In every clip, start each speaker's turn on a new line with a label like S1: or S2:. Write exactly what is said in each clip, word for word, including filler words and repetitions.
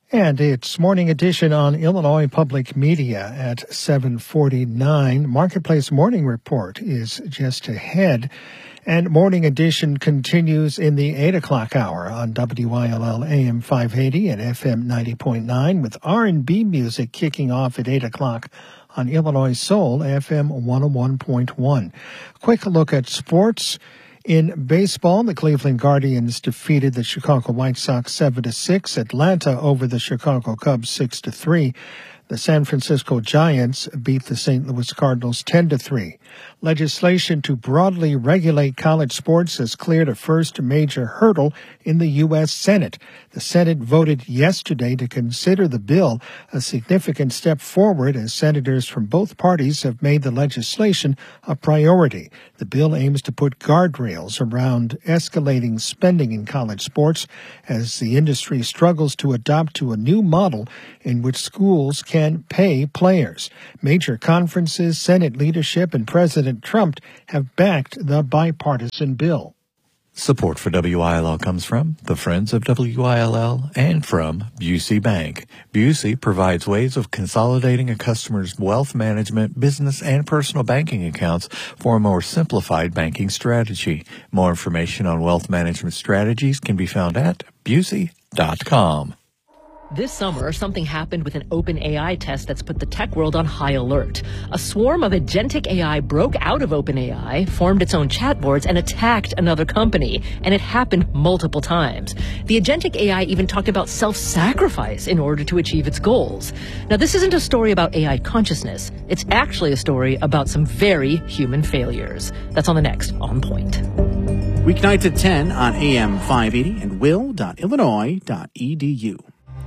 S1: And it's Morning Edition on Illinois Public Media at seven forty-nine. Marketplace Morning Report is just ahead. And Morning Edition continues in the eight o'clock hour on W I L L A M five eighty and F M ninety point nine with R and B music kicking off at eight o'clock on Illinois Soul F M one oh one point one. Quick look at sports. In baseball, the Cleveland Guardians defeated the Chicago White Sox seven to six. Atlanta over the Chicago Cubs six to three. The San Francisco Giants beat the Saint Louis Cardinals ten to three. Legislation to broadly regulate college sports has cleared a first major hurdle in the U S Senate. The Senate voted yesterday to consider the bill a significant step forward as senators from both parties have made the legislation a priority. The bill aims to put guardrails around escalating spending in college sports as the industry struggles to adopt to a new model in which schools can pay players. Major conferences, Senate leadership, and President Trump have backed the bipartisan bill.
S2: Support for W I L L comes from the Friends of W I L L and from Busey Bank. Busey provides ways of consolidating a customer's wealth management, business, and personal banking accounts for a more simplified banking strategy. More information on wealth management strategies can be found at busey dot com.
S3: This summer, something happened with an OpenAI test that's put the tech world on high alert. A swarm of agentic A I broke out of OpenAI, formed its own chatboards, and attacked another company. And it happened multiple times. The agentic A I even talked about self-sacrifice in order to achieve its goals. Now, this isn't a story about A I consciousness. It's actually a story about some very human failures. That's on the next On Point.
S4: Weeknights at ten on A M five eighty and will dot illinois dot e d u.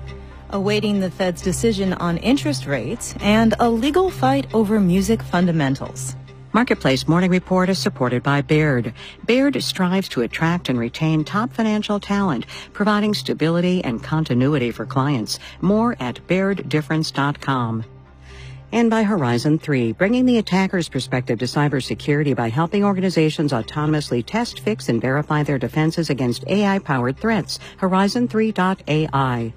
S5: Awaiting the Fed's decision on interest rates and a legal fight over music fundamentals.
S6: Marketplace Morning Report is supported by Baird. Baird strives to attract and retain top financial talent, providing stability and continuity for clients. More at baird difference dot com. And by Horizon three, bringing the attacker's perspective to cybersecurity by helping organizations autonomously test, fix, and verify their defenses against A I-powered threats. horizon three dot A I.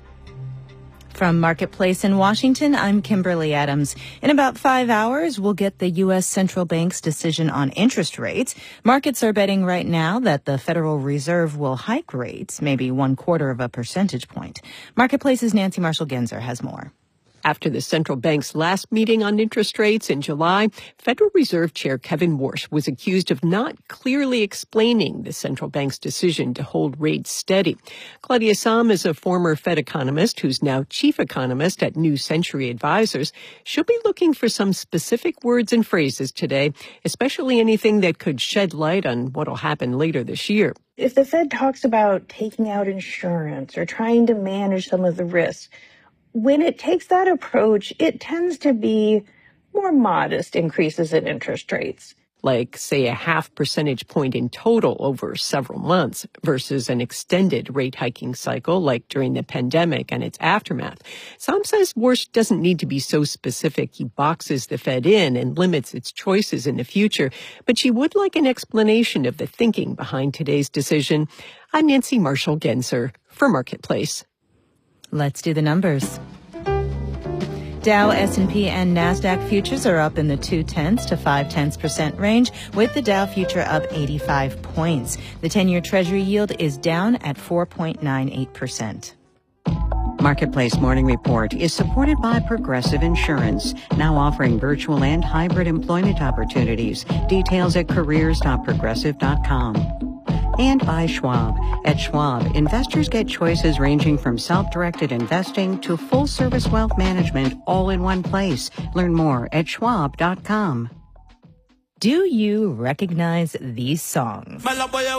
S5: From Marketplace in Washington, I'm Kimberly Adams. In about five hours, we'll get the U S Central Bank's decision on interest rates. Markets are betting right now that the Federal Reserve will hike rates, maybe one quarter of a percentage point. Marketplace's Nancy Marshall-Genzer has more.
S7: After the central bank's last meeting on interest rates in July, Federal Reserve Chair Kevin Warsh was accused of not clearly explaining the central bank's decision to hold rates steady. Claudia Sahm is a former Fed economist who's now chief economist at New Century Advisors. She'll be looking for some specific words and phrases today, especially anything that could shed light on what'll happen later this year.
S8: If the Fed talks about taking out insurance or trying to manage some of the risks, when it takes that approach, it tends to be more modest increases in interest rates.
S7: Like, say, a half percentage point in total over several months versus an extended rate hiking cycle like during the pandemic and its aftermath. Sam says Warsh doesn't need to be so specific he boxes the Fed in and limits its choices in the future, but she would like an explanation of the thinking behind today's decision. I'm Nancy Marshall-Genzer for Marketplace.
S5: Let's do the numbers. Dow, S and P, and NASDAQ futures are up in the two-tenths to five-tenths percent range, with the Dow future up eighty-five points. The ten-year Treasury yield is down at four point nine eight percent.
S6: Marketplace Morning Report is supported by Progressive Insurance, now offering virtual and hybrid employment opportunities. Details at careers dot progressive dot com. And by Schwab. At Schwab, investors get choices ranging from self-directed investing to full-service wealth management all in one place. Learn more at schwab dot com.
S5: Do you recognize these songs?